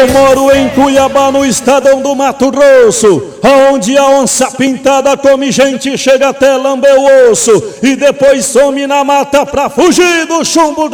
Eu moro em Cuiabá, no estadão do Mato Grosso, onde a onça pintada come gente, chega até lamber o osso e depois some na mata pra fugir do chumbo.